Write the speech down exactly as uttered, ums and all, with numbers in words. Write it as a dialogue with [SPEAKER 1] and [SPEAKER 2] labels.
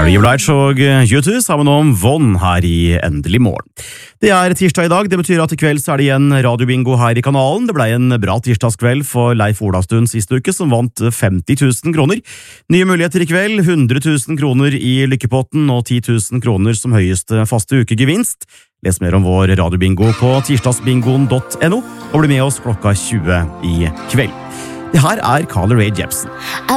[SPEAKER 1] Mary Blige og U to sammen om Vonn her i Endelig morgen. Det er tirsdag i dag, det betyr at i kveld så er det igjen radiobingo her i kanalen. Det ble en bra tirsdagskveld for Leif Olastuen siste uke, som vant femti tusen kroner. Nye muligheter i kveld, hundre tusen kroner i lykkepotten og ti tusen kroner som høyeste faste ukegevinst. Les mer om vår radiobingo på tirsdagsbingoen punktum no, og bli med oss klokka tjue i kveld. Det her er Carly Rae Jepsen.